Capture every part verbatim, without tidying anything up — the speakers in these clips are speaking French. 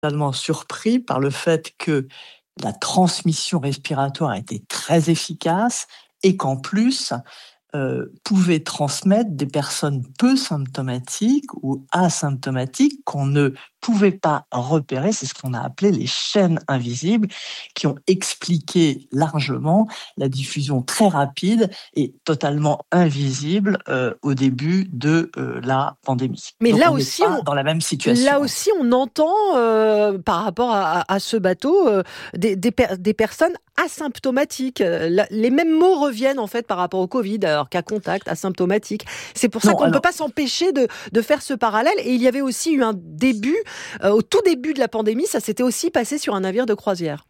totalement surpris par le fait que la transmission respiratoire était très efficace et qu'en plus, heu, pouvaient transmettre des personnes peu symptomatiques ou asymptomatiques qu'on ne pouvait pas repérer. C'est ce qu'on a appelé les chaînes invisibles, qui ont expliqué largement la diffusion très rapide et totalement invisible, heu, au début de, heu, la pandémie. Mais Donc là on n'est aussi, pas on dans la même situation. là aussi, on entend, heu, par rapport à à à ce bateau, heu, des des per des personnes asymptomatiques. Heu, la les mêmes mots reviennent, en fait, par rapport au Covid, alors cas contact, asymptomatique. C'est pour ça Non, qu'on ne peut alors pas s'empêcher de de faire ce parallèle et il y avait aussi eu un début, heu, au tout début de la pandémie, ça s'était aussi passé sur un navire de croisière.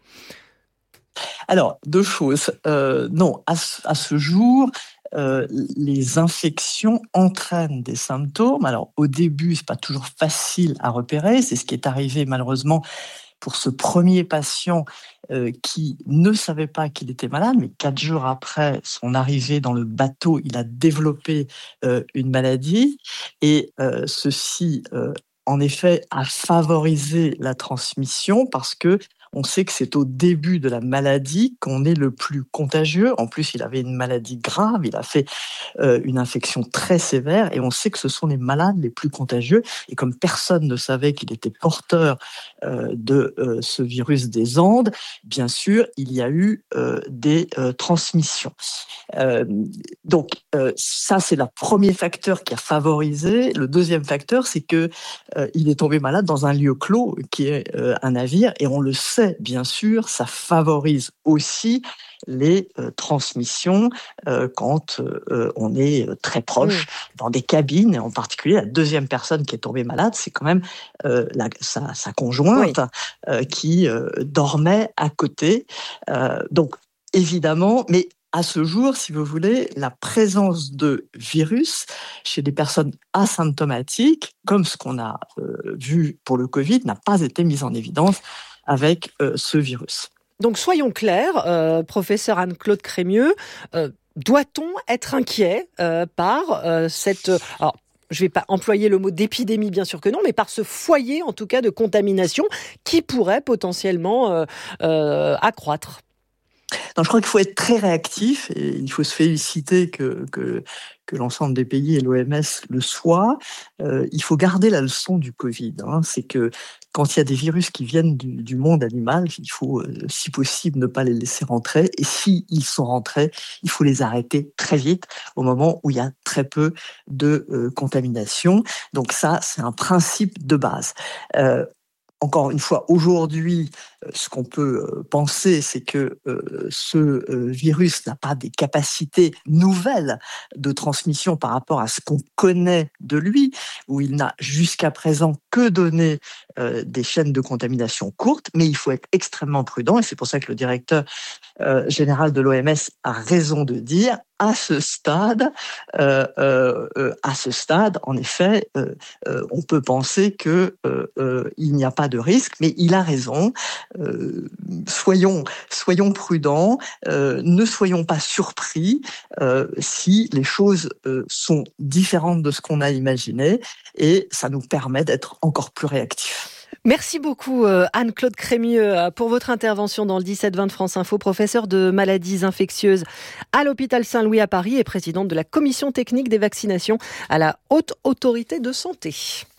Alors, deux choses. Heu, non, à ce à ce jour, heu, les infections entraînent des symptômes. Alors, au début, c'est pas toujours facile à repérer. C'est ce qui est arrivé malheureusement pour ce premier patient, heu, qui ne savait pas qu'il était malade, mais quatre jours après son arrivée dans le bateau, il a développé, heu, une maladie et heu, ceci, heu, en effet, a favorisé la transmission parce que on sait que c'est au début de la maladie qu'on est le plus contagieux. En plus, il avait une maladie grave, il a fait, heu, une infection très sévère et on sait que ce sont les malades les plus contagieux et comme personne ne savait qu'il était porteur, heu, de, heu, ce virus des Andes, bien sûr, il y a eu, heu, des, heu, transmissions. Hem, donc heu, ça, c'est le premier facteur qui a favorisé. Le deuxième facteur, c'est que, heu, il est tombé malade dans un lieu clos qui est, heu, un navire et on le sait, bien sûr, ça favorise aussi les, heu, transmissions, heu, quand, heu, on est, heu, très Mmh. proche dans des cabines et en particulier la deuxième personne qui est tombée malade, c'est quand même, heu, la sa sa Oui. conjointe, heu, qui, heu, dormait à côté. Heu, donc évidemment, mais à ce jour, si vous voulez, la présence de virus chez des personnes asymptomatiques, comme ce qu'on a, heu, vu pour le Covid, n'a pas été mise en évidence avec, heu, ce virus. Donc soyons clairs, heu, professeur Anne-Claude Crémieux, heu, doit-on être inquiet, heu, par, heu, cette, heu, alors je vais pas employer le mot d'épidémie, bien sûr que non, mais par ce foyer en tout cas de contamination qui pourrait potentiellement, heu heu, accroître? Non, je crois qu'il faut être très réactif et il faut se féliciter que que que l'ensemble des pays et l'O M S le soient. Heu, il faut garder la leçon du Covid, hein. C'est que quand il y a des virus qui viennent du du monde animal, il faut, heu, si possible, ne pas les laisser rentrer et s'ils sont rentrés, il faut les arrêter très vite, au moment où il y a très peu de, heu, contamination. Donc ça, c'est un principe de base. Heu, Encore une fois, aujourd'hui, heu, ce qu'on peut, heu, penser, c'est que, heu, ce, heu, virus n'a pas des capacités nouvelles de transmission par rapport à ce qu'on connaît de lui, où il n'a jusqu'à présent que donné, heu, des chaînes de contamination courtes, mais il faut être extrêmement prudent et c'est pour ça que le directeur, heu, général de l'O M S a raison de dire: «À ce stade, heu heu heu, à ce stade, en effet, heu heu, on peut penser que, heu heu, il n'y a pas de risque», mais il a raison. Heu, soyons soyons prudents, heu, ne soyons pas surpris, heu, si les choses, heu, sont différentes de ce qu'on a imaginé et ça nous permet d'être encore plus réactifs. Merci beaucoup euh, Anne-Claude Crémieux euh, pour votre intervention dans le dix-sept vingt de France Info, professeure de maladies infectieuses à l'hôpital Saint-Louis à Paris et présidente de la commission technique des vaccinations à la Haute Autorité de Santé.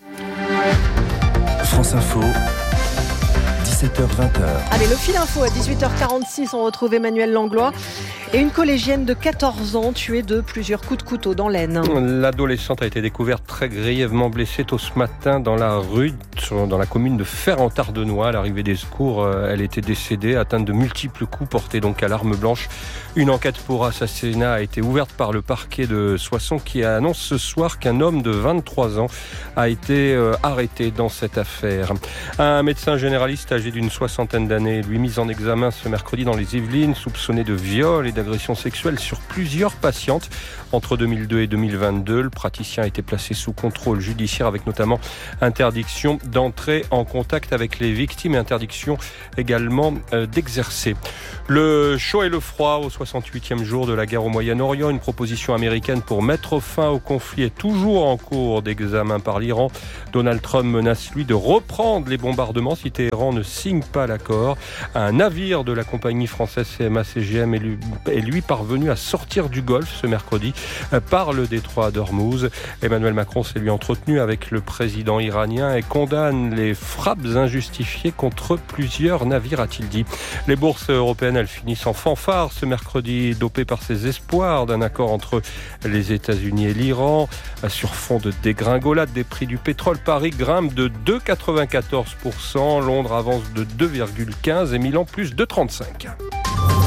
France Info, dix-sept heures vingt. Allez, le fil info à dix-huit heures quarante-six, on retrouve Emmanuel Langlois et une collégienne de quatorze ans tuée de plusieurs coups de couteau dans l'Aisne. L'adolescente a été découverte très grièvement blessée tôt ce matin dans la rue, dans la commune de Fer-en-Tardenois. À l'arrivée des secours, elle était décédée, atteinte de multiples coups portés donc à l'arme blanche. Une enquête pour assassinat a été ouverte par le parquet de Soissons qui annonce ce soir qu'un homme de vingt-trois ans a été arrêté dans cette affaire. Un médecin généraliste âgé d'une soixantaine d'années, lui mis en examen ce mercredi dans les Yvelines, soupçonné de viol et d'agression sexuelle sur plusieurs patientes. Entre deux mille deux et deux mille vingt-deux, le praticien a été placé sous contrôle judiciaire avec notamment interdiction d'entrer en contact avec les victimes et interdiction également euh, d'exercer. Le chaud et le froid au soixante-huitième jour de la guerre au Moyen-Orient, une proposition américaine pour mettre fin au conflit est toujours en cours d'examen par l'Iran. Donald Trump menace lui de reprendre les bombardements si Téhéran ne signe pas l'accord. Un navire de la compagnie française C M A C G M est lui, est lui parvenu à sortir du Golfe ce mercredi par le détroit d'Ormuz. Emmanuel Macron s'est lui entretenu avec le président iranien et condamne les frappes injustifiées contre plusieurs navires, a-t-il dit. Les bourses européennes, elles finissent en fanfare ce mercredi, dopées par ces espoirs d'un accord entre les États-Unis et l'Iran. Sur fond de dégringolade des prix du pétrole, Paris grimpe de deux virgule quatre-vingt-quatorze pour cent, Londres avance de deux virgule quinze pour cent et Milan plus de trente-cinq pour cent.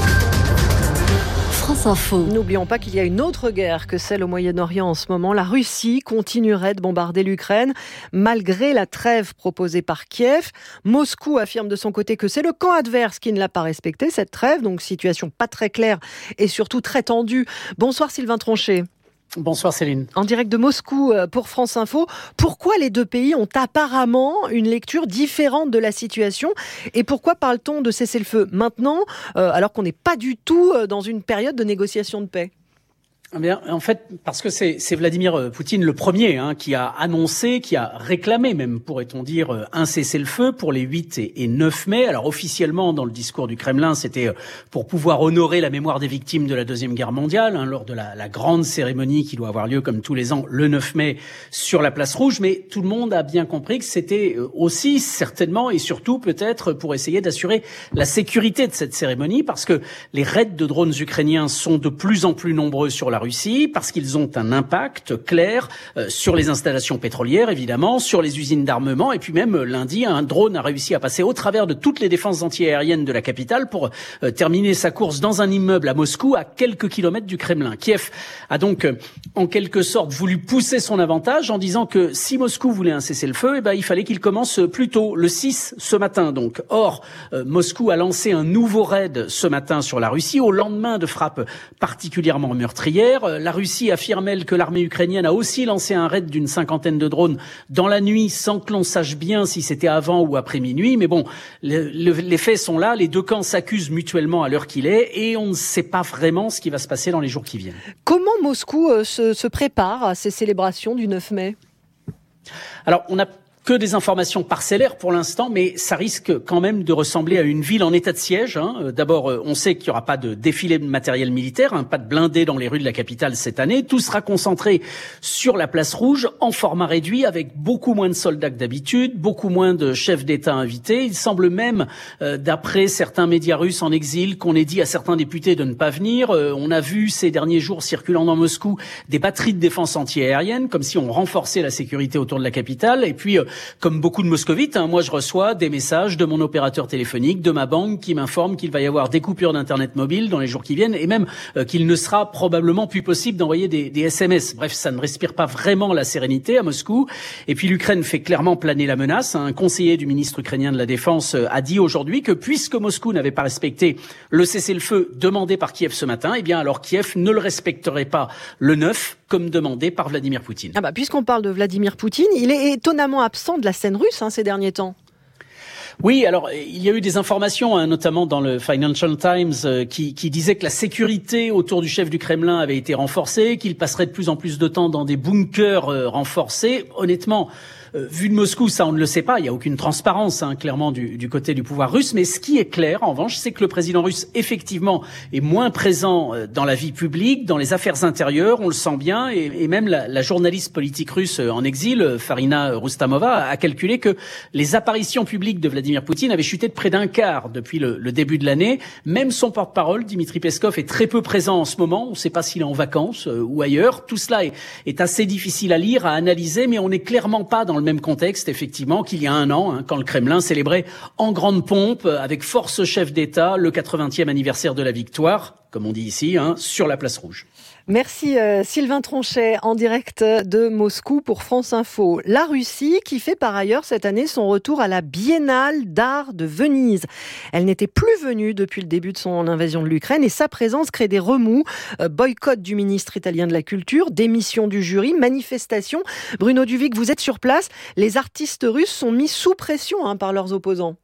France Info. N'oublions pas qu'il y a une autre guerre que celle au Moyen-Orient en ce moment. La Russie continuerait de bombarder l'Ukraine malgré la trêve proposée par Kiev. Moscou affirme de son côté que c'est le camp adverse qui ne l'a pas respectée, cette trêve. Donc situation pas très claire et surtout très tendue. Bonsoir Sylvain Tronchet. Bonsoir Céline. En direct de Moscou pour France Info. Pourquoi les deux pays ont apparemment une lecture différente de la situation et pourquoi parle-t-on de cessez-le-feu maintenant euh, alors qu'on n'est pas du tout dans une période de négociation de paix ? Eh bien, en fait, parce que c'est, c'est Vladimir Poutine le premier hein, qui a annoncé, qui a réclamé même, pourrait-on dire, un cessez-le-feu pour les huit et neuf mai. Alors officiellement, dans le discours du Kremlin, c'était pour pouvoir honorer la mémoire des victimes de la Deuxième Guerre mondiale, hein, lors de la, la grande cérémonie qui doit avoir lieu, comme tous les ans, le neuf mai, sur la place Rouge. Mais tout le monde a bien compris que c'était aussi, certainement, et surtout peut-être pour essayer d'assurer la sécurité de cette cérémonie, parce que les raids de drones ukrainiens sont de plus en plus nombreux sur la Russie, parce qu'ils ont un impact clair euh, sur les installations pétrolières, évidemment, sur les usines d'armement, et puis même euh, lundi, un drone a réussi à passer au travers de toutes les défenses antiaériennes de la capitale pour euh, terminer sa course dans un immeuble à Moscou, à quelques kilomètres du Kremlin. Kiev a donc, euh, en quelque sorte, voulu pousser son avantage en disant que si Moscou voulait un cessez-le-feu, eh ben, il fallait qu'il commence plus tôt, le six, ce matin donc. Or, euh, Moscou a lancé un nouveau raid ce matin sur la Russie, au lendemain de frappes particulièrement meurtrières. La Russie affirme, elle, que l'armée ukrainienne a aussi lancé un raid d'une cinquantaine de drones dans la nuit, sans que l'on sache bien si c'était avant ou après minuit. Mais bon, le, le, les faits sont là, les deux camps s'accusent mutuellement à l'heure qu'il est, et on ne sait pas vraiment ce qui va se passer dans les jours qui viennent. Comment Moscou euh, se, se prépare à ces célébrations du neuf mai ? Alors, on a que des informations parcellaires pour l'instant, mais ça risque quand même de ressembler à une ville en état de siège. Hein. D'abord, on sait qu'il n'y aura pas de défilé de matériel militaire, hein, pas de blindés dans les rues de la capitale cette année. Tout sera concentré sur la place Rouge, en format réduit, avec beaucoup moins de soldats que d'habitude, beaucoup moins de chefs d'État invités. Il semble même, euh, d'après certains médias russes en exil, qu'on ait dit à certains députés de ne pas venir. Euh, on a vu ces derniers jours circulant dans Moscou des batteries de défense antiaérienne, comme si on renforçait la sécurité autour de la capitale. Et puis, euh, comme beaucoup de moscovites, hein, moi je reçois des messages de mon opérateur téléphonique, de ma banque, qui m'informe qu'il va y avoir des coupures d'internet mobile dans les jours qui viennent, et même euh, qu'il ne sera probablement plus possible d'envoyer des, des S M S. Bref, ça ne respire pas vraiment la sérénité à Moscou. Et puis l'Ukraine fait clairement planer la menace. Un conseiller du ministre ukrainien de la Défense euh, a dit aujourd'hui que puisque Moscou n'avait pas respecté le cessez-le-feu demandé par Kiev ce matin, eh bien alors Kiev ne le respecterait pas le neuf, comme demandé par Vladimir Poutine. Ah bah, puisqu'on parle de Vladimir Poutine, il est étonnamment absent de la scène russe hein, ces derniers temps. Oui, alors il y a eu des informations, hein, notamment dans le Financial Times, euh, qui, qui disaient que la sécurité autour du chef du Kremlin avait été renforcée, qu'il passerait de plus en plus de temps dans des bunkers euh, renforcés. Honnêtement, euh, vu de Moscou, ça on ne le sait pas, il n'y a aucune transparence hein, clairement du, du côté du pouvoir russe, mais ce qui est clair en revanche, c'est que le président russe effectivement est moins présent euh, dans la vie publique, dans les affaires intérieures, on le sent bien, et, et même la, la journaliste politique russe en exil, Farina Rustamova, a calculé que les apparitions publiques de Vladimir Poutine avaient chuté de près d'un quart depuis le, le début de l'année. Même son porte-parole, Dmitri Peskov, est très peu présent en ce moment, on ne sait pas s'il est en vacances euh, ou ailleurs. Tout cela est, est assez difficile à lire, à analyser, mais on n'est clairement pas dans le même contexte, effectivement, qu'il y a un an, hein, quand le Kremlin célébrait en grande pompe, avec force chef d'État, le quatre-vingtième anniversaire de la victoire, comme on dit ici, hein, sur la place Rouge. Merci euh, Sylvain Tronchet en direct de Moscou pour France Info. La Russie qui fait par ailleurs cette année son retour à la Biennale d'art de Venise. Elle n'était plus venue depuis le début de son invasion de l'Ukraine et sa présence crée des remous. Euh, boycott du ministre italien de la Culture, démission du jury, manifestation. Bruno Duvic, vous êtes sur place. Les artistes russes sont mis sous pression hein, par leurs opposants.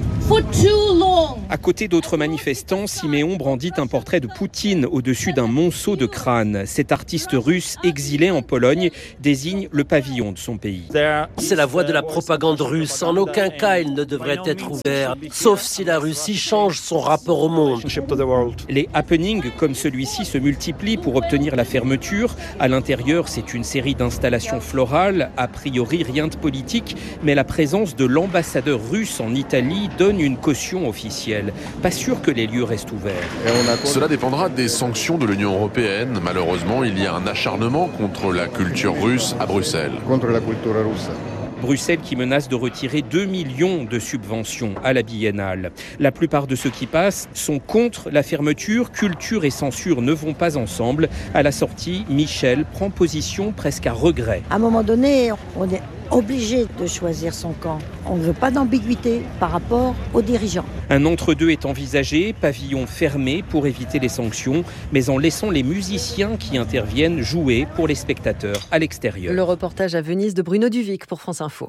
À côté d'autres manifestants, Siméon brandit un portrait de Poutine au-dessus d'un monceau de crâne. Cet artiste russe exilé en Pologne désigne le pavillon de son pays. C'est la voie de la propagande russe. En aucun cas, il ne devrait être ouvert, sauf si la Russie change son rapport au monde. Les happenings comme celui-ci se multiplient pour obtenir la fermeture. À l'intérieur, c'est une série d'installations florales. A priori, rien de politique, mais la présence de l'ambassadeur russe en Italie donne une caution officielle. Pas sûr que les lieux restent ouverts. Cela dépendra des sanctions de l'Union européenne. Malheureusement, il y a un acharnement contre la culture russe à Bruxelles. Contre la culture russe. Bruxelles qui menace de retirer deux millions de subventions à la Biennale. La plupart de ceux qui passent sont contre la fermeture. Culture et censure ne vont pas ensemble. À la sortie, Michel prend position presque à regret. À un moment donné, on est obligé de choisir son camp. On ne veut pas d'ambiguïté par rapport aux dirigeants. Un entre-deux est envisagé, pavillon fermé pour éviter les sanctions, mais en laissant les musiciens qui interviennent jouer pour les spectateurs à l'extérieur. Le reportage à Venise de Bruno Duvic pour France Info.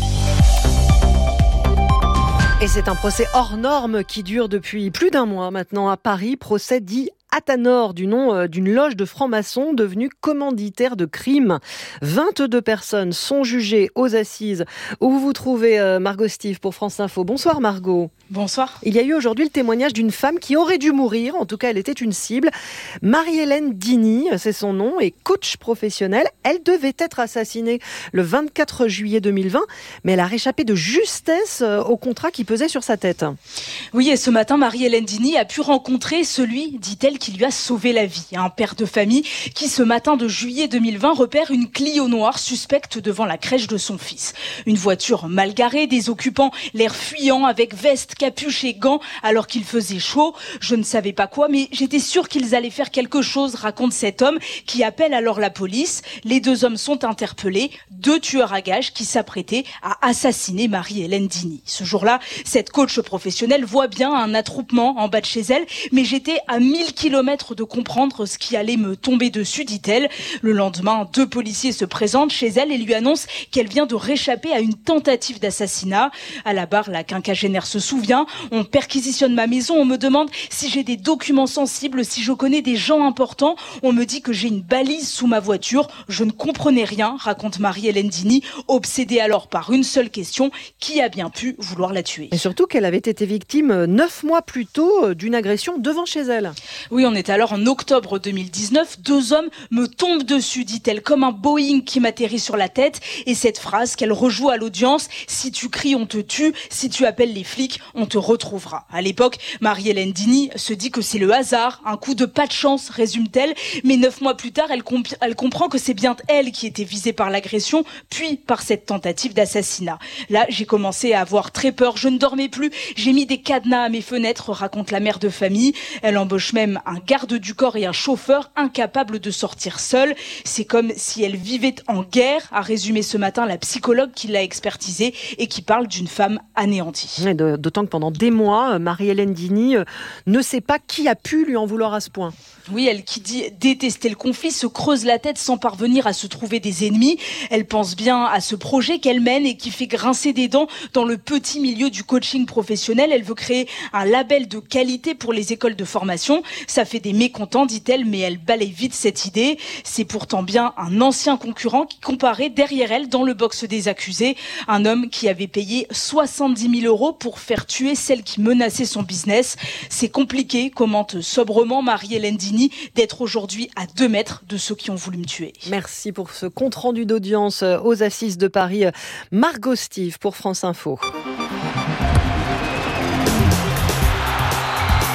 Et c'est un procès hors norme qui dure depuis plus d'un mois maintenant à Paris, procès dit Athanor, du nom d'une loge de francs-maçons devenue commanditaire de crimes. vingt-deux personnes sont jugées aux assises où vous vous trouvez, euh, Margot Steve, pour France Info. Bonsoir Margot. Bonsoir. Il y a eu aujourd'hui le témoignage d'une femme qui aurait dû mourir, en tout cas elle était une cible. Marie-Hélène Dini, c'est son nom, est coach professionnelle. Elle devait être assassinée le vingt-quatre juillet deux mille vingt, mais elle a réchappé de justesse au contrat qui pesait sur sa tête. Oui, et ce matin, Marie-Hélène Dini a pu rencontrer celui, dit-elle, qui lui a sauvé la vie. Un père de famille qui, ce matin de juillet deux mille vingt, repère une Clio noire suspecte devant la crèche de son fils. Une voiture mal garée, des occupants l'air fuyant avec veste, capuche et gants alors qu'il faisait chaud. Je ne savais pas quoi, mais j'étais sûre qu'ils allaient faire quelque chose, raconte cet homme qui appelle alors la police. Les deux hommes sont interpellés, deux tueurs à gages qui s'apprêtaient à assassiner Marie-Hélène Dini. Ce jour-là, cette coach professionnelle voit bien un attroupement en bas de chez elle, mais j'étais à mille kilomètres de comprendre ce qui allait me tomber dessus, dit-elle. Le lendemain, deux policiers se présentent chez elle et lui annoncent qu'elle vient de réchapper à une tentative d'assassinat. À la barre, la quinquagénaire se souvient. On perquisitionne ma maison, on me demande si j'ai des documents sensibles, si je connais des gens importants. On me dit que j'ai une balise sous ma voiture. Je ne comprenais rien, raconte Marie-Hélène Dini, obsédée alors par une seule question, qui a bien pu vouloir la tuer? Et surtout qu'elle avait été victime neuf mois plus tôt d'une agression devant chez elle. Oui, on est alors en octobre deux mille dix-neuf. Deux hommes me tombent dessus, dit-elle, comme un Boeing qui m'atterrit sur la tête. Et cette phrase qu'elle rejoue à l'audience, si tu cries, on te tue. Si tu appelles les flics, on te retrouvera. À l'époque, Marie-Hélène Dini se dit que c'est le hasard, un coup de pas de chance, résume-t-elle. Mais neuf mois plus tard, elle, comp- elle comprend que c'est bien elle qui était visée par l'agression, puis par cette tentative d'assassinat. Là, j'ai commencé à avoir très peur. Je ne dormais plus. J'ai mis des cadenas à mes fenêtres, raconte la mère de famille. Elle embauche même un garde du corps et un chauffeur incapables de sortir seul. C'est comme si elle vivait en guerre, a résumé ce matin la psychologue qui l'a expertisée et qui parle d'une femme anéantie. Et d'autant que pendant des mois, Marie-Hélène Dini ne sait pas qui a pu lui en vouloir à ce point. Oui, elle qui dit détester le conflit se creuse la tête sans parvenir à se trouver des ennemis. Elle pense bien à ce projet qu'elle mène et qui fait grincer des dents dans le petit milieu du coaching professionnel. Elle veut créer un label de qualité pour les écoles de formation. Ça fait des mécontents, dit-elle, mais elle balaye vite cette idée. C'est pourtant bien un ancien concurrent qui comparait derrière elle dans le box des accusés. Un homme qui avait payé soixante-dix mille euros pour faire tuer celle qui menaçait son business. C'est compliqué, commente sobrement Marie-Hélène Dini, d'être aujourd'hui à deux mètres de ceux qui ont voulu me tuer. Merci pour ce compte-rendu d'audience aux Assises de Paris. Margot Steve pour France Info.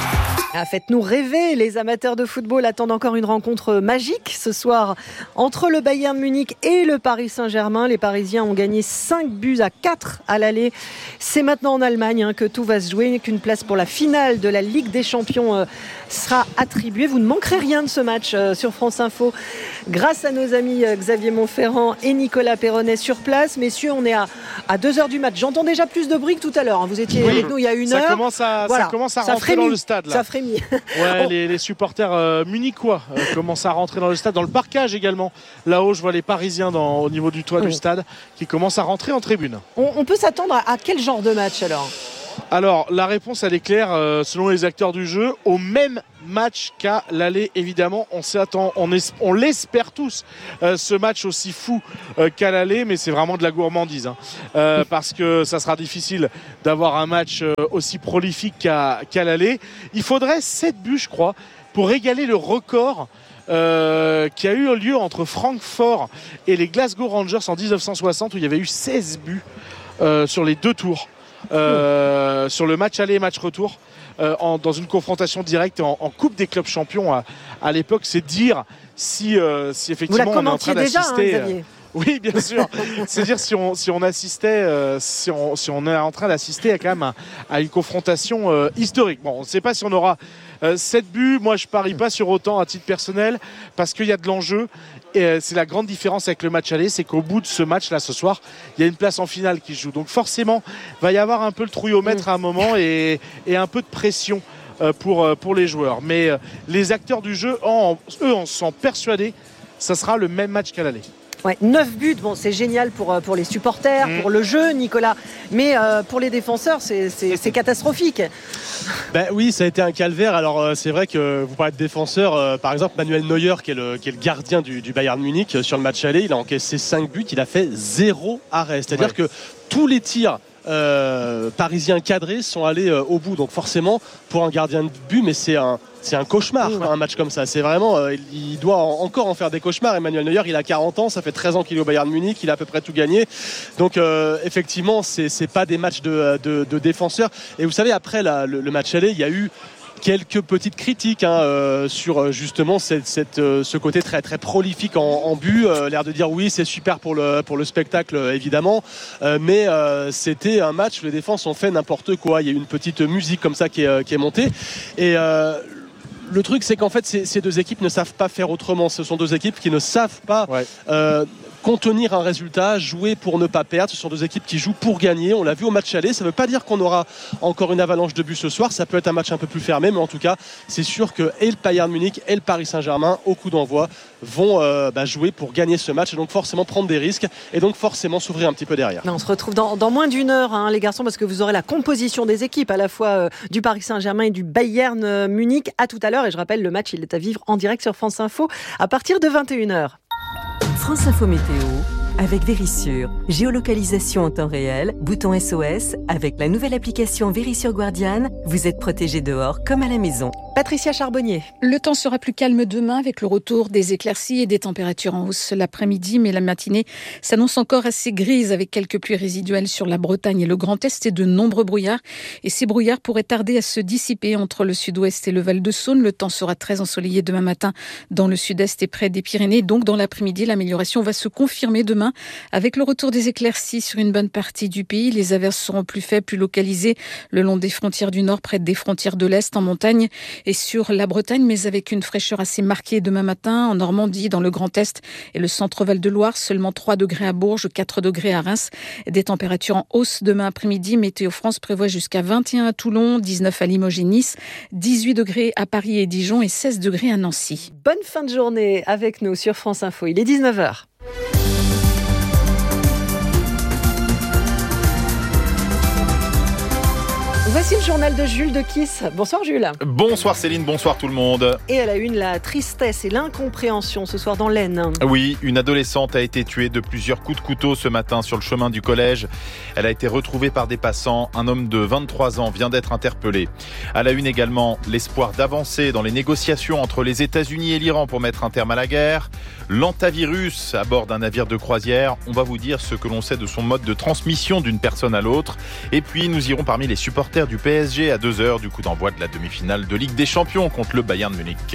Ah, faites-nous rêver, les amateurs de football attendent encore une rencontre magique ce soir entre le Bayern Munich et le Paris Saint-Germain. Les Parisiens ont gagné cinq buts à quatre à l'aller. C'est maintenant en Allemagne hein, que tout va se jouer, qu'une place pour la finale de la Ligue des Champions euh, sera attribuée. Vous ne manquerez rien de ce match euh, sur France Info grâce à nos amis euh, Xavier Montferrand et Nicolas Perronnet sur place. Messieurs, on est à, à deux heures du match. J'entends déjà plus de bruit que tout à l'heure. Hein. Vous étiez oui, avec nous il y a une ça heure. Commence à, voilà. Ça commence à ça rentrer frémit. dans le stade. Là. Ça frémit. Ouais, oh. les, les supporters euh, munichois euh, commencent à rentrer dans le stade, dans le parcage également. Là-haut, je vois les Parisiens dans, au niveau du toit oui. du stade qui commencent à rentrer en tribune. On, on peut s'attendre à, à quel genre de match alors ? Alors, la réponse, elle est claire, euh, selon les acteurs du jeu, au même match qu'à l'aller, évidemment. On s'attend, on, es, on l'espère tous, euh, ce match aussi fou euh, qu'à l'aller, mais c'est vraiment de la gourmandise. Hein, euh, parce que ça sera difficile d'avoir un match euh, aussi prolifique qu'à, qu'à l'aller. Il faudrait sept buts, je crois, pour égaler le record Euh, qui a eu lieu entre Francfort et les Glasgow Rangers en dix-neuf cent soixante, où il y avait eu seize buts euh, sur les deux tours. Euh, mmh. Sur le match aller et match retour euh, en, dans une confrontation directe en, en Coupe des clubs champions à, à l'époque. C'est dire si, euh, si effectivement on est en train d'assister déjà, hein, Xavier. Oui, bien sûr. C'est dire si on, si on assistait, euh, si, on, si on est en train d'assister à quand même à, à une confrontation euh, historique. Bon, on ne sait pas si on aura euh, sept buts. Moi, je parie pas sur autant à titre personnel parce qu'il y a de l'enjeu. Et euh, c'est la grande différence avec le match aller, c'est qu'au bout de ce match-là, ce soir, il y a une place en finale qui se joue. Donc forcément, il va y avoir un peu le trouillomètre mmh. à un moment et, et un peu de pression euh, pour, euh, pour les joueurs. Mais euh, les acteurs du jeu, en, eux, en sont persuadés, ça sera le même match qu'à l'aller. Ouais, neuf buts, bon, c'est génial pour, pour les supporters, mmh. pour le jeu, Nicolas. Mais euh, pour les défenseurs, c'est, c'est, c'est catastrophique. Ben oui, ça a été un calvaire. Alors euh, c'est vrai que vous parlez de défenseurs. Euh, par exemple, Manuel Neuer, qui est le, qui est le gardien du, du Bayern Munich, euh, sur le match aller, il a encaissé cinq buts. Il a fait zéro arrêt. C'est-à-dire ouais. que tous les tirs Euh, parisiens cadrés sont allés euh, au bout, donc forcément pour un gardien de but, mais c'est un, c'est un cauchemar mmh. un match comme ça, c'est vraiment euh, il doit en, encore en faire des cauchemars. Emmanuel Neuer, il a quarante ans, ça fait treize ans qu'il est au Bayern Munich, il a à peu près tout gagné, donc euh, effectivement c'est, c'est pas des matchs de, de, de défenseurs. Et vous savez, après la, le, le match aller, il y a eu quelques petites critiques hein, euh, sur justement cette, cette, euh, ce côté très, très prolifique en, en but, euh, l'air de dire oui c'est super pour le, pour le spectacle évidemment, euh, mais euh, c'était un match où les défenses ont fait n'importe quoi. Il y a eu une petite musique comme ça qui est, qui est montée et euh, le truc c'est qu'en fait ces, ces deux équipes ne savent pas faire autrement. Ce sont deux équipes qui ne savent pas ouais. euh, contenir un résultat, jouer pour ne pas perdre. Ce sont deux équipes qui jouent pour gagner. On l'a vu au match aller. Ça ne veut pas dire qu'on aura encore une avalanche de buts ce soir. Ça peut être un match un peu plus fermé, mais en tout cas, c'est sûr que et le Bayern Munich et le Paris Saint-Germain, au coup d'envoi, vont euh, bah, jouer pour gagner ce match et donc forcément prendre des risques et donc forcément s'ouvrir un petit peu derrière. On se retrouve dans, dans moins d'une heure, hein, les garçons, parce que vous aurez la composition des équipes à la fois euh, du Paris Saint-Germain et du Bayern euh, Munich. À tout à l'heure. Et je rappelle, le match, il est à vivre en direct sur France Info à partir de vingt et une heures. France Info Météo avec Vérissure. Géolocalisation en temps réel, bouton S O S. Avec la nouvelle application Vérissure Guardian, vous êtes protégé dehors comme à la maison. Patricia Charbonnier. Le temps sera plus calme demain avec le retour des éclaircies et des températures en hausse l'après-midi, mais la matinée s'annonce encore assez grise avec quelques pluies résiduelles sur la Bretagne et le Grand Est et de nombreux brouillards. Et ces brouillards pourraient tarder à se dissiper entre le sud-ouest et le Val-de-Saône. Le temps sera très ensoleillé demain matin dans le sud-est et près des Pyrénées. Donc dans l'après-midi, l'amélioration va se confirmer demain avec le retour des éclaircies sur une bonne partie du pays. Les averses seront plus faibles, plus localisées le long des frontières du nord, près des frontières de l'est, en montagne et sur la Bretagne, mais avec une fraîcheur assez marquée demain matin en Normandie, dans le Grand Est et le centre Val-de-Loire. Seulement trois degrés à Bourges, quatre degrés à Reims. Des températures en hausse demain après-midi. Météo France prévoit jusqu'à vingt et un à Toulon, dix-neuf à Limoges et Nice, dix-huit degrés à Paris et Dijon et seize degrés à Nancy. Bonne fin de journée avec nous sur France Info. Il est dix-neuf heures. Voici le journal de Jules de Kiss. Bonsoir Jules. Bonsoir Céline, bonsoir tout le monde. Et à la une, la tristesse et l'incompréhension ce soir dans l'Aisne. Oui, une adolescente a été tuée de plusieurs coups de couteau ce matin sur le chemin du collège. Elle a été retrouvée par des passants. Un homme de vingt-trois ans vient d'être interpellé. À la une également, l'espoir d'avancer dans les négociations entre les États-Unis et l'Iran pour mettre un terme à la guerre. L'antavirus à bord d'un navire de croisière. On va vous dire ce que l'on sait de son mode de transmission d'une personne à l'autre. Et puis nous irons parmi les supporters supporters du P S G à deux heures du coup d'envoi de la demi-finale de Ligue des Champions contre le Bayern Munich.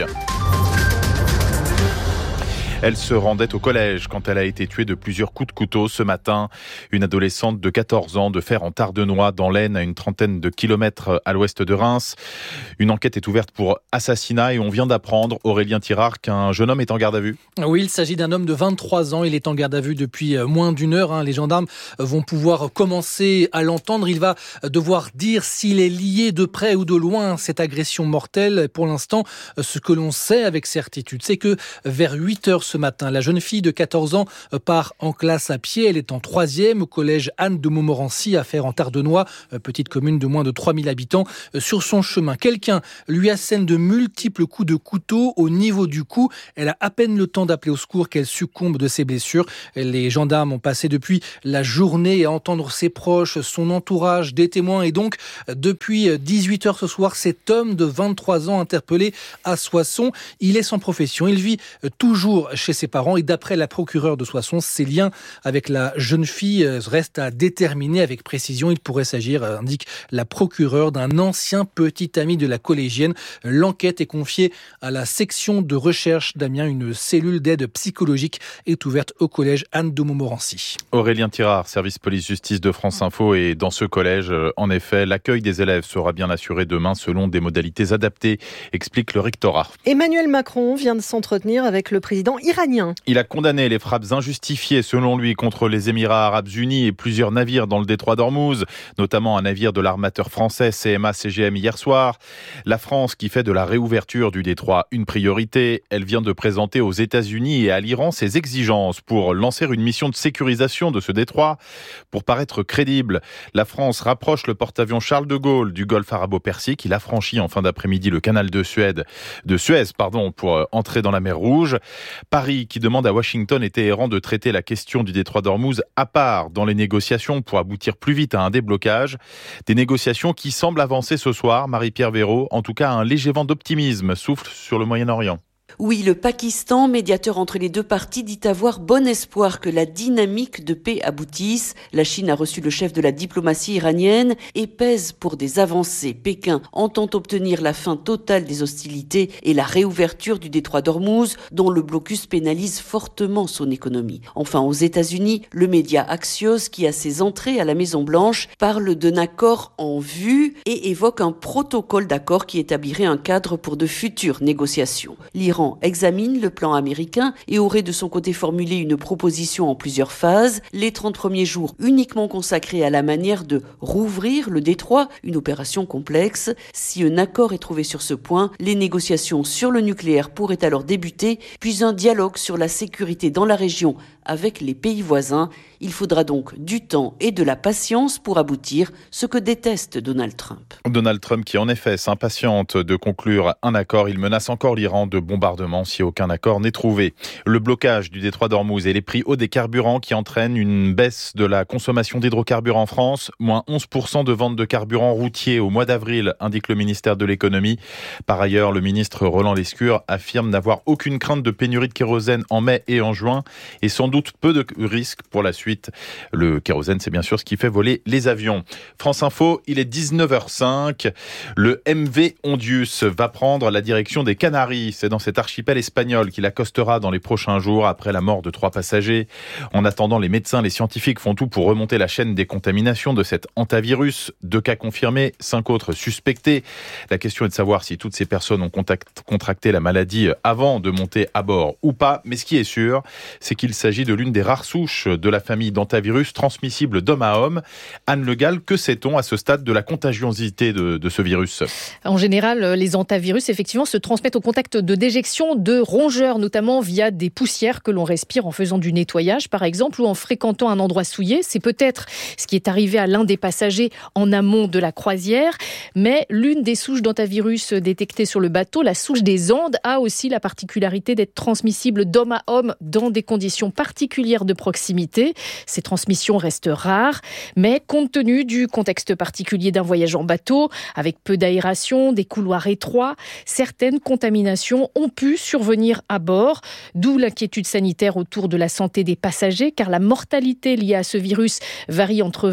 Elle se rendait au collège quand elle a été tuée de plusieurs coups de couteau ce matin. Une adolescente de quatorze ans de Fère-en-Tardenois dans l'Aisne, à une trentaine de kilomètres à l'ouest de Reims. Une enquête est ouverte pour assassinat et on vient d'apprendre, Aurélien Tirard, qu'un jeune homme est en garde à vue. Oui, il s'agit d'un homme de vingt-trois ans. Il est en garde à vue depuis moins d'une heure. Les gendarmes vont pouvoir commencer à l'entendre. Il va devoir dire s'il est lié de près ou de loin à cette agression mortelle. Pour l'instant, ce que l'on sait avec certitude, c'est que vers huit heures ce matin, la jeune fille de quatorze ans part en classe à pied. Elle est en troisième au collège Anne de Montmorency à Fère-en-Tardenois, petite commune de moins de trois mille habitants. Sur son chemin, quelqu'un lui assène de multiples coups de couteau au niveau du cou. Elle a à peine le temps d'appeler au secours qu'elle succombe de ses blessures. Les gendarmes ont passé depuis la journée à entendre ses proches, son entourage, des témoins. Et donc, depuis dix-huit heures ce soir, cet homme de vingt-trois ans interpellé à Soissons, il est sans profession. Il vit toujours chez ses parents et d'après la procureure de Soissons, ses liens avec la jeune fille restent à déterminer avec précision. Il pourrait s'agir, indique la procureure, d'un ancien petit ami de la collégienne. L'enquête est confiée à la section de recherche d'Amiens. Une cellule d'aide psychologique est ouverte au collège Anne de Montmorency. Aurélien Tirard, service police-justice de France Info. Et dans ce collège, en effet, l'accueil des élèves sera bien assuré demain selon des modalités adaptées, explique le rectorat. Emmanuel Macron vient de s'entretenir avec le président iranien. Il a condamné les frappes injustifiées, selon lui, contre les Émirats arabes unis et plusieurs navires dans le détroit d'Ormuz, notamment un navire de l'armateur français C M A C G M hier soir. La France, qui fait de la réouverture du détroit une priorité, elle vient de présenter aux États-Unis et à l'Iran ses exigences pour lancer une mission de sécurisation de ce détroit. Pour paraître crédible, la France rapproche le porte-avions Charles de Gaulle du golfe arabo-persique. Il a franchi en fin d'après-midi le canal de Suez, de Suez pardon, pour entrer dans la mer Rouge. Paris, qui demande à Washington et Téhéran de traiter la question du détroit d'Ormuz à part dans les négociations pour aboutir plus vite à un déblocage. Des négociations qui semblent avancer ce soir, Marie-Pierre Véraud. En tout cas, un léger vent d'optimisme souffle sur le Moyen-Orient. Oui, le Pakistan, médiateur entre les deux parties, dit avoir bon espoir que la dynamique de paix aboutisse. La Chine a reçu le chef de la diplomatie iranienne et pèse pour des avancées. Pékin entend obtenir la fin totale des hostilités et la réouverture du détroit d'Ormuz, dont le blocus pénalise fortement son économie. Enfin, aux États-Unis, le média Axios, qui a ses entrées à la Maison-Blanche, parle d'un accord en vue et évoque un protocole d'accord qui établirait un cadre pour de futures négociations. L'Iran examine le plan américain et aurait de son côté formulé une proposition en plusieurs phases. Les trente premiers jours uniquement consacrés à la manière de rouvrir le détroit, une opération complexe. Si un accord est trouvé sur ce point, les négociations sur le nucléaire pourraient alors débuter, puis un dialogue sur la sécurité dans la région avec les pays voisins. Il faudra donc du temps et de la patience pour aboutir, ce que déteste Donald Trump. Donald Trump qui en effet s'impatiente de conclure un accord. Il menace encore l'Iran de bombardement si aucun accord n'est trouvé. Le blocage du détroit d'Ormuz et les prix hauts des carburants qui entraînent une baisse de la consommation d'hydrocarbures en France. Moins onze pour cent de ventes de carburants routiers au mois d'avril, indique le ministère de l'économie. Par ailleurs, le ministre Roland Lescure affirme n'avoir aucune crainte de pénurie de kérosène en mai et en juin et sans doute peu de risques pour la suite. Le kérosène, c'est bien sûr ce qui fait voler les avions. France Info, il est dix-neuf heures cinq. Le M V Ondius va prendre la direction des Canaries. C'est dans cet archipel espagnol qu'il accostera dans les prochains jours après la mort de trois passagers. En attendant, les médecins, les scientifiques font tout pour remonter la chaîne des contaminations de cet hantavirus. Deux cas confirmés, cinq autres suspectés. La question est de savoir si toutes ces personnes ont contact, contracté la maladie avant de monter à bord ou pas. Mais ce qui est sûr, c'est qu'il s'agit de l'une des rares souches de la famille d'hantavirus transmissible d'homme à homme. Anne Le Gall, que sait-on à ce stade de la contagiosité de, de ce virus ? En général, les hantavirus, effectivement, se transmettent au contact de déjection de rongeurs, notamment via des poussières que l'on respire en faisant du nettoyage, par exemple, ou en fréquentant un endroit souillé. C'est peut-être ce qui est arrivé à l'un des passagers en amont de la croisière. Mais l'une des souches d'hantavirus détectées sur le bateau, la souche des Andes, a aussi la particularité d'être transmissible d'homme à homme dans des conditions particulières de proximité. Ces transmissions restent rares, mais compte tenu du contexte particulier d'un voyage en bateau, avec peu d'aération, des couloirs étroits, certaines contaminations ont pu survenir à bord, d'où l'inquiétude sanitaire autour de la santé des passagers, car la mortalité liée à ce virus varie entre vingt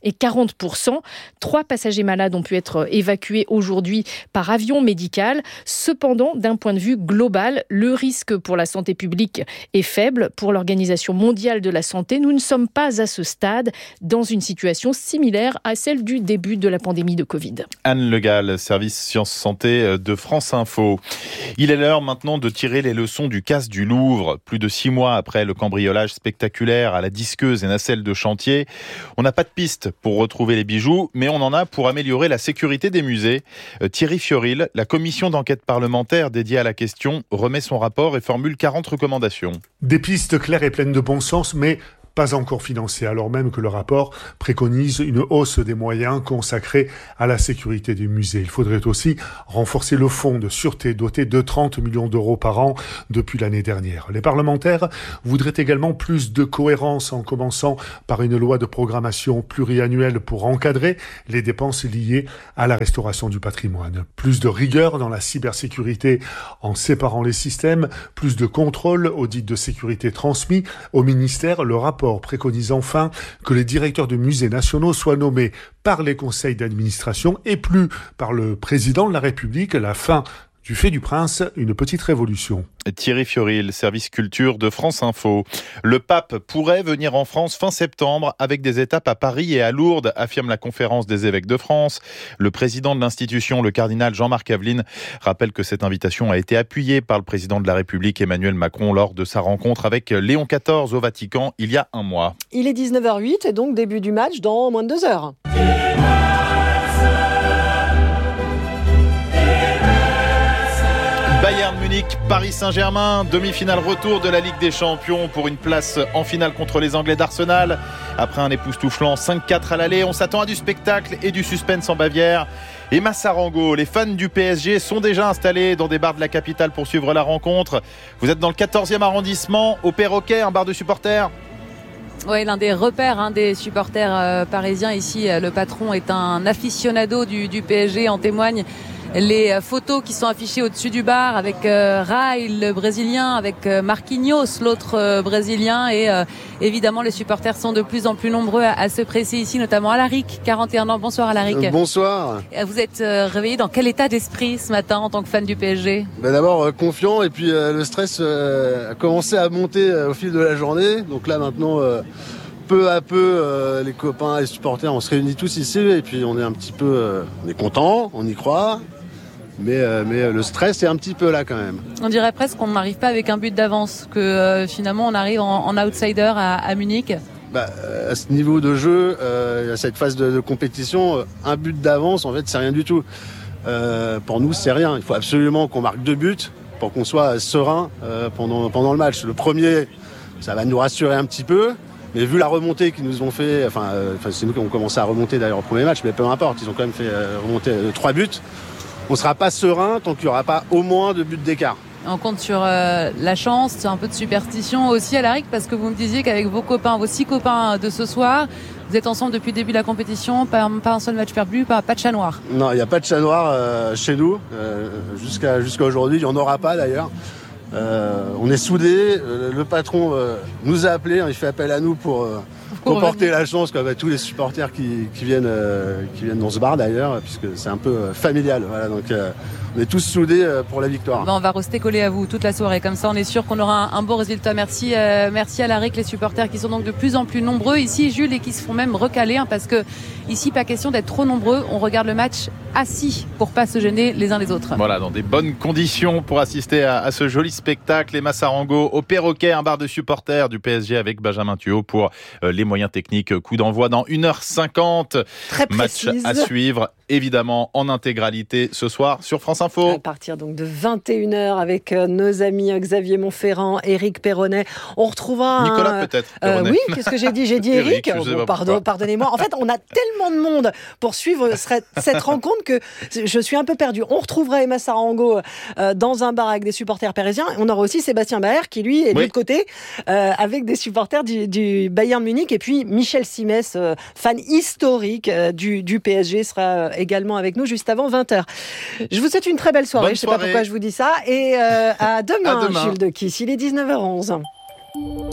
et quarante pour cent. Trois passagers malades ont pu être évacués aujourd'hui par avion médical. Cependant, d'un point de vue global, le risque pour la santé publique est faible. Pour l'Organisation mondiale de la santé, nous ne sommes pas à ce stade dans une situation similaire à celle du début de la pandémie de Covid. Anne Le Gall, service Sciences Santé de France Info. Il est l'heure maintenant de tirer les leçons du casse du Louvre. Plus de six mois après le cambriolage spectaculaire à la disqueuse et nacelle de chantier, on n'a pas de piste pour retrouver les bijoux, mais on en a pour améliorer la sécurité des musées. Thierry Fioril, la commission d'enquête parlementaire dédiée à la question, remet son rapport et formule quarante recommandations. Des pistes claires et pleines de bon sens, mais pas encore financé, alors même que le rapport préconise une hausse des moyens consacrés à la sécurité des musées. Il faudrait aussi renforcer le fonds de sûreté doté de trente millions d'euros par an depuis l'année dernière. Les parlementaires voudraient également plus de cohérence en commençant par une loi de programmation pluriannuelle pour encadrer les dépenses liées à la restauration du patrimoine. Plus de rigueur dans la cybersécurité en séparant les systèmes, plus de contrôle audit de sécurité transmis au ministère. Le rapport préconise enfin que les directeurs de musées nationaux soient nommés par les conseils d'administration et plus par le président de la République. La fin du fait du prince, une petite révolution. Thierry Fioril, service culture de France Info. Le pape pourrait venir en France fin septembre avec des étapes à Paris et à Lourdes, affirme la conférence des évêques de France. Le président de l'institution, le cardinal Jean-Marc Aveline, rappelle que cette invitation a été appuyée par le président de la République Emmanuel Macron lors de sa rencontre avec Léon quatorze au Vatican il y a un mois. Il est dix-neuf heures huit et donc début du match dans moins de deux heures. Bayern Munich, Paris Saint-Germain, demi-finale retour de la Ligue des Champions pour une place en finale contre les Anglais d'Arsenal. Après un époustouflant cinq quatre à l'aller, on s'attend à du spectacle et du suspense en Bavière. Et Massarango, les fans du P S G sont déjà installés dans des bars de la capitale pour suivre la rencontre. Vous êtes dans le quatorzième arrondissement, au Perroquet, un bar de supporters. Oui, l'un des repères hein, des supporters euh, parisiens ici. Le patron est un aficionado du, du P S G, en témoignent les photos qui sont affichées au-dessus du bar avec euh, Rai, le Brésilien, avec euh, Marquinhos, l'autre euh, Brésilien. Et euh, évidemment, les supporters sont de plus en plus nombreux à, à se presser ici, notamment Alaric, quarante et un ans. Bonsoir Alaric. Euh, bonsoir. Vous êtes euh, réveillé dans quel état d'esprit ce matin en tant que fan du P S G ? Ben D'abord euh, confiant, et puis euh, le stress euh, a commencé à monter euh, au fil de la journée. Donc là maintenant... Euh peu à peu, euh, les copains, les supporters, on se réunit tous ici et puis on est un petit peu, euh, on est content, on y croit, mais, euh, mais le stress est un petit peu là quand même. On dirait presque qu'on n'arrive pas avec un but d'avance, que euh, finalement on arrive en, en outsider à, à Munich. Bah, à ce niveau de jeu, euh, à cette phase de, de compétition, un but d'avance, en fait, c'est rien du tout. Euh, pour nous, c'est rien. Il faut absolument qu'on marque deux buts pour qu'on soit serein euh, pendant, pendant le match. Le premier, ça va nous rassurer un petit peu. Mais vu la remontée qu'ils nous ont fait, enfin, euh, c'est nous qui avons commencé à remonter d'ailleurs au premier match, mais peu importe, ils ont quand même fait euh, remonter euh, trois buts. On ne sera pas serein tant qu'il n'y aura pas au moins deux buts d'écart. On compte sur euh, la chance, un peu de superstition aussi, Alaric, parce que vous me disiez qu'avec vos copains, vos six copains de ce soir, vous êtes ensemble depuis le début de la compétition, pas, pas un seul match perdu, pas, pas de chat noir. Non, il n'y a pas de chat noir euh, chez nous, euh, jusqu'à, jusqu'à aujourd'hui, il n'y en aura pas d'ailleurs. Euh, on est soudés, euh, le patron euh, nous a appelés, hein, il fait appel à nous pour, euh, pour porter la chance comme à tous les supporters qui, qui, viennent, euh, qui viennent dans ce bar d'ailleurs, puisque c'est un peu euh, familial. Voilà, donc euh, on est tous soudés euh, pour la victoire. Bon, on va rester collés à vous toute la soirée, comme ça on est sûr qu'on aura un, un bon résultat. Merci, euh, merci à Alaric, les supporters qui sont donc de plus en plus nombreux ici, Jules, et qui se font même recaler, hein, parce que ici pas question d'être trop nombreux, on regarde le match assis pour pas se gêner les uns les autres. Voilà, dans des bonnes conditions pour assister à, à ce joli spectacle. Les Massarango au Perroquet, un bar de supporters du P S G avec Benjamin Thuot pour euh, les moyens techniques. Coup d'envoi dans une heure cinquante. Très match précise. à suivre, évidemment, en intégralité ce soir sur France Info. À partir donc de vingt et une heures avec euh, nos amis euh, Xavier Monferrand, Éric Perronnet. On retrouvera Nicolas un, peut-être. Euh, oui, qu'est-ce que j'ai dit J'ai dit Éric. Éric, bon, pardon, pardonnez-moi. En fait, on a tellement de monde pour suivre cette rencontre que je suis un peu perdue. On retrouvera Emma Sarango euh, dans un bar avec des supporters parisiens. On aura aussi Sébastien Baer qui, lui, est de oui. l'autre côté euh, avec des supporters du, du Bayern Munich. Et puis, Michel Simès, euh, fan historique euh, du, du P S G, sera euh, également avec nous juste avant vingt heures. Je vous souhaite une très belle soirée. Bonne je ne sais soirée. Pas pourquoi je vous dis ça. Et euh, à demain, à demain. Jules de Kiss. Il est dix-neuf heures onze.